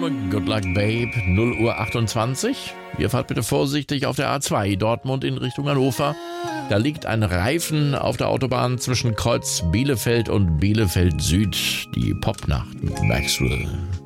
und Good Luck Babe, 0:28 Uhr. Ihr fahrt bitte vorsichtig auf der A2 Dortmund in Richtung Hannover. Da liegt ein Reifen auf der Autobahn zwischen Kreuz Bielefeld und Bielefeld Süd. Die Popnacht mit Maxwell.